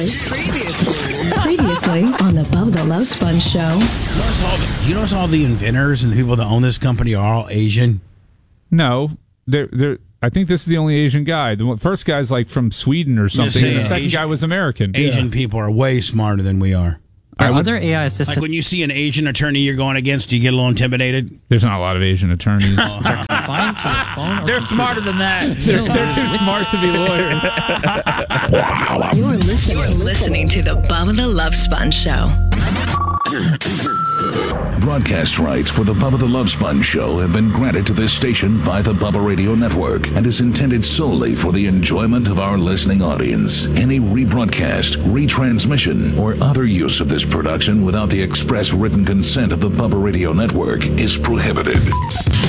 Previously on the Bubba the Love Sponge Show. Do you notice all the inventors and the people that own this company are all Asian? No, they're. I think this is the only Asian guy. The first guy's like from Sweden or something. And the second guy was American. Asian people are way smarter than we are. Are other AI assistants? Like when you see an Asian attorney you're going against, do you get a little intimidated? There's not a lot of Asian attorneys. Confined to a phone? They're smarter than that. They're too smart to be lawyers. You're listening to the Bubba the Love Sponge Show. Broadcast rights for the Bubba the Love Sponge Show have been granted to this station by the Bubba Radio Network and is intended solely for the enjoyment of our listening audience. Any rebroadcast, retransmission, or other use of this production without the express written consent of the Bubba Radio Network is prohibited.